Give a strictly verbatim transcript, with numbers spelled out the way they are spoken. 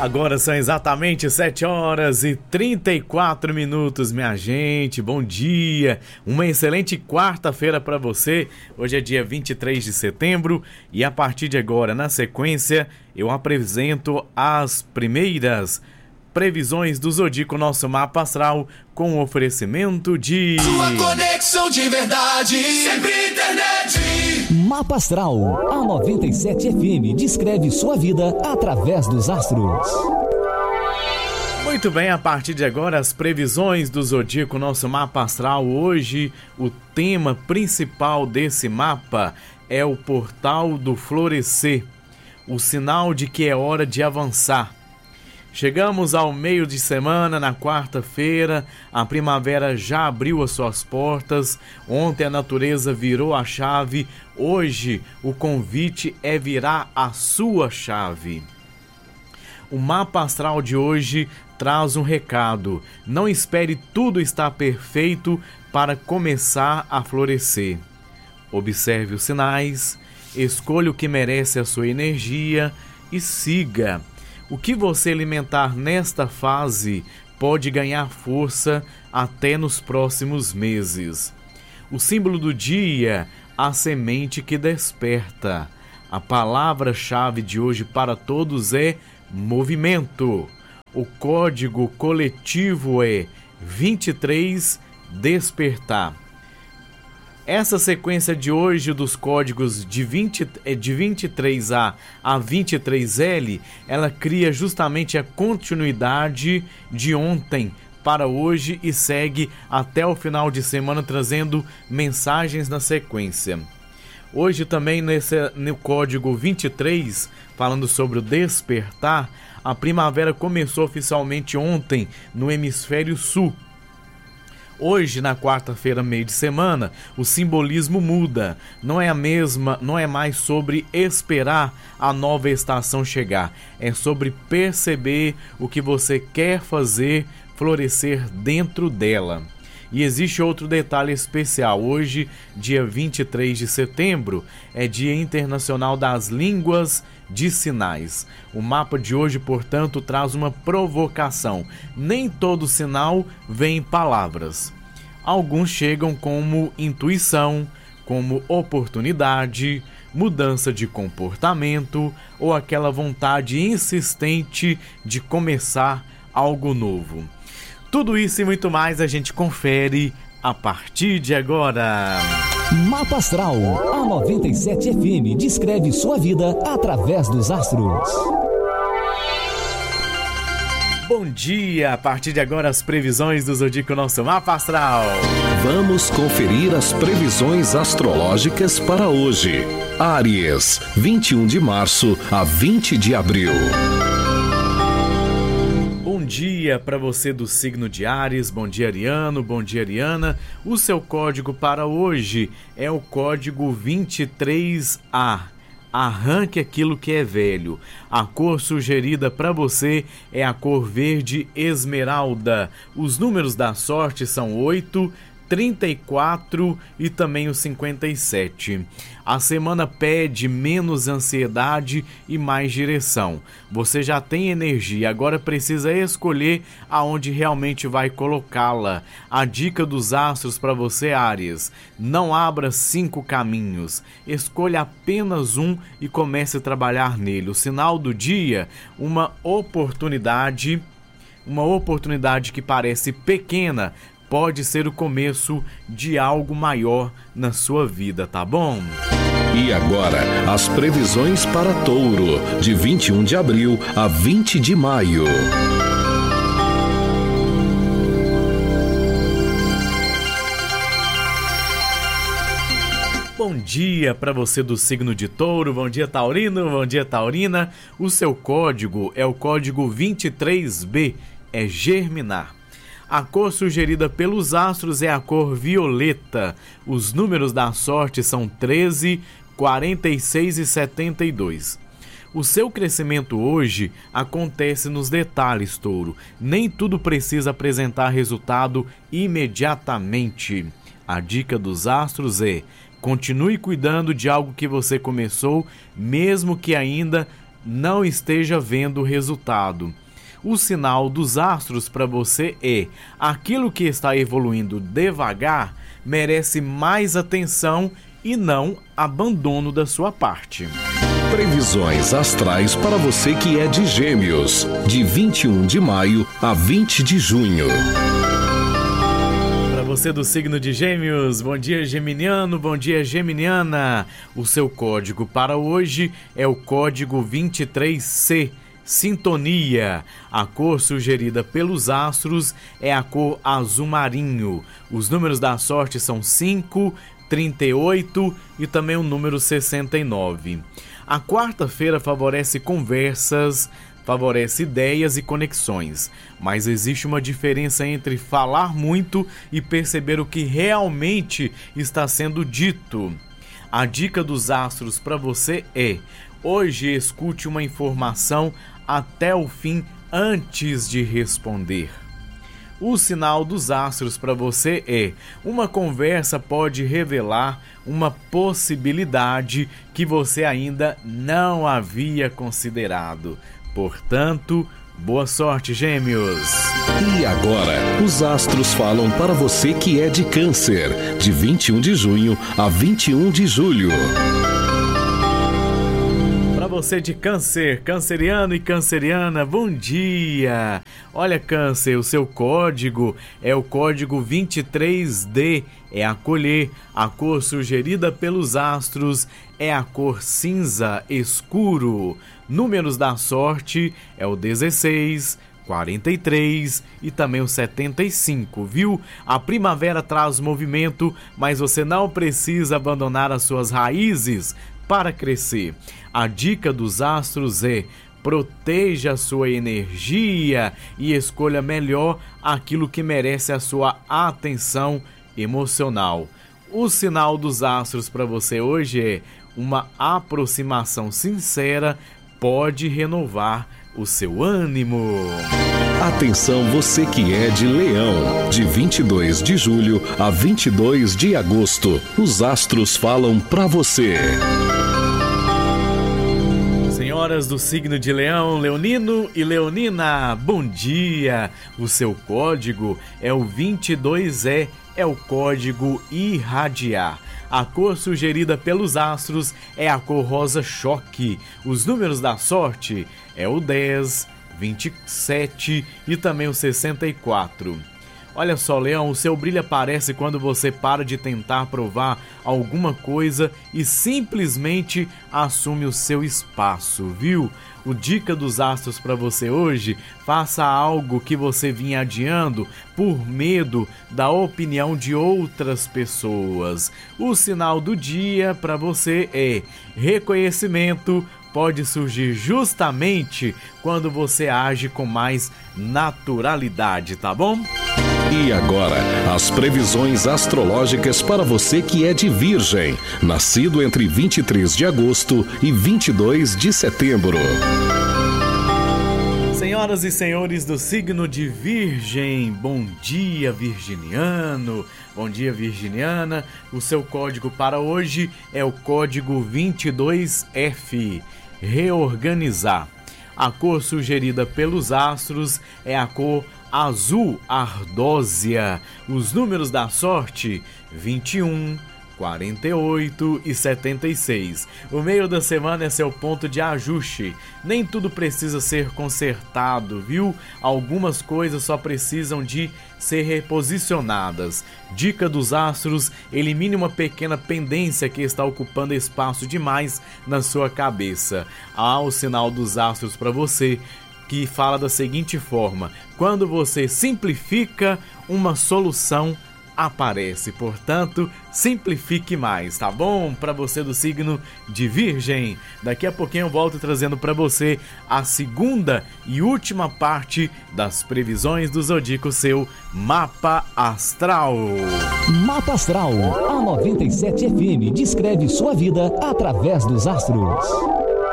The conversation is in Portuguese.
Agora são exatamente sete horas e trinta e quatro minutos, minha gente. Bom dia, uma excelente quarta-feira para você. Hoje é dia vinte e três de setembro e a partir de agora, na sequência, eu apresento as primeiras previsões do Zodíaco, nosso mapa astral, com o oferecimento de... Sua conexão de verdade, sempre internet. Mapa Astral, a noventa e sete F M descreve sua vida através dos astros. Muito bem, a partir de agora as previsões do Zodíaco, nosso mapa astral. Hoje o tema principal desse mapa é o portal do florescer, o sinal de que é hora de avançar. Chegamos ao meio de semana, na quarta-feira, a primavera já abriu as suas portas, ontem a natureza virou a chave, hoje o convite é virar a sua chave. O mapa astral de hoje traz um recado: não espere tudo estar perfeito para começar a florescer. Observe os sinais, escolha o que merece a sua energia e siga. O que você alimentar nesta fase pode ganhar força até nos próximos meses. O símbolo do dia, a semente que desperta. A palavra-chave de hoje para todos é movimento. O código coletivo é vinte e três, despertar. Essa sequência de hoje dos códigos de, vinte, de vinte e três A a vinte e três L, ela cria justamente a continuidade de ontem para hoje e segue até o final de semana, trazendo mensagens na sequência. Hoje também nesse, no código vinte e três, falando sobre o despertar, a primavera começou oficialmente ontem no hemisfério sul. Hoje, na quarta-feira, meio de semana, o simbolismo muda. Não é a mesma, não é mais sobre esperar a nova estação chegar. É sobre perceber o que você quer fazer florescer dentro dela. E existe outro detalhe especial. Hoje, dia vinte e três de setembro, é Dia Internacional das Línguas de Sinais. O mapa de hoje, portanto, traz uma provocação. Nem todo sinal vem em palavras. Alguns chegam como intuição, como oportunidade, mudança de comportamento ou aquela vontade insistente de começar algo novo. Tudo isso e muito mais a gente confere a partir de agora. Mapa Astral, a noventa e sete F M descreve sua vida através dos astros. Bom dia, a partir de agora as previsões do Zodíaco, nosso mapa astral. Vamos conferir as previsões astrológicas para hoje. Áries, vinte e um de março a vinte de abril. Bom dia para você do signo de Áries, bom dia Ariano, bom dia Ariana. O seu código para hoje é o código vinte e três A. Arranque aquilo que é velho. A cor sugerida para você é a cor verde esmeralda. Os números da sorte são oito, trinta e quatro e também o cinquenta e sete. A semana pede menos ansiedade e mais direção. Você já tem energia, agora precisa escolher aonde realmente vai colocá-la. A dica dos astros para você, Áries: não abra cinco caminhos, escolha apenas um e comece a trabalhar nele. O sinal do dia, uma oportunidade, uma oportunidade que parece pequena, pode ser o começo de algo maior na sua vida, tá bom? E agora, as previsões para Touro, de vinte e um de abril a vinte de maio. Bom dia para você do signo de Touro, bom dia Taurino, bom dia Taurina. O seu código é o código vinte e três B, é germinar. A cor sugerida pelos astros é a cor violeta. Os números da sorte são treze, quarenta e seis e setenta e dois. O seu crescimento hoje acontece nos detalhes, Touro. Nem tudo precisa apresentar resultado imediatamente. A dica dos astros é: continue cuidando de algo que você começou, mesmo que ainda não esteja vendo o resultado. O sinal dos astros para você é: aquilo que está evoluindo devagar merece mais atenção e não abandono da sua parte. Previsões astrais para você que é de Gêmeos, de vinte e um de maio a vinte de junho. Para você do signo de Gêmeos, bom dia geminiano, bom dia geminiana. O seu código para hoje é o código vinte e três C, Sintonia. A cor sugerida pelos astros é a cor azul marinho. Os números da sorte são cinco, trinta e oito e também o número sessenta e nove. A quarta-feira favorece conversas, favorece ideias e conexões, mas existe uma diferença entre falar muito e perceber o que realmente está sendo dito. A dica dos astros para você é: hoje escute uma informação até o fim antes de responder. O sinal dos astros para você é: uma conversa pode revelar uma possibilidade que você ainda não havia considerado. Portanto, boa sorte, Gêmeos! E agora, os astros falam para você que é de Câncer, de vinte e um de junho a vinte e um de julho. Você de Câncer, canceriano e canceriana, bom dia! Olha, Câncer, o seu código é o código vinte e três D, é acolher. A cor sugerida pelos astros é a cor cinza escuro. Números da sorte é o dezesseis, quarenta e três e também o setenta e cinco, viu? A primavera traz movimento, mas você não precisa abandonar as suas raízes para crescer. A dica dos astros é: proteja a sua energia e escolha melhor aquilo que merece a sua atenção emocional. O sinal dos astros para você hoje é: uma aproximação sincera pode renovar o seu ânimo. Atenção, você que é de Leão, de vinte e dois de julho a vinte e dois de agosto. Os astros falam para você. Senhoras do signo de Leão, leonino e leonina, bom dia! O seu código é o vinte e dois E, é o código irradiar. A cor sugerida pelos astros é a cor rosa choque. Os números da sorte é o dez, vinte e sete e também o sessenta e quatro. Olha só, Leão, o seu brilho aparece quando você para de tentar provar alguma coisa e simplesmente assume o seu espaço, viu? O dica dos astros para você hoje: faça algo que você vinha adiando por medo da opinião de outras pessoas. O sinal do dia para você é: reconhecimento pode surgir justamente quando você age com mais naturalidade, tá bom? E agora, as previsões astrológicas para você que é de Virgem, nascido entre vinte e três de agosto e vinte e dois de setembro. Senhoras e senhores do signo de Virgem, bom dia, virginiano, bom dia, virginiana. O seu código para hoje é o código vinte e dois F, reorganizar. A cor sugerida pelos astros é a cor azul ardósia. Os números da sorte: vinte e um, quarenta e oito e setenta e seis. O meio da semana é seu ponto de ajuste. Nem tudo precisa ser consertado, viu? Algumas coisas só precisam de ser reposicionadas. Dica dos astros: elimine uma pequena pendência que está ocupando espaço demais na sua cabeça. Há o sinal dos astros para você, que fala da seguinte forma: quando você simplifica, uma solução aparece. Portanto, simplifique mais, tá bom? Para você do signo de Virgem. Daqui a pouquinho eu volto trazendo para você a segunda e última parte das previsões do Zodíaco, seu Mapa Astral. Mapa Astral, a noventa e sete F M descreve sua vida através dos astros.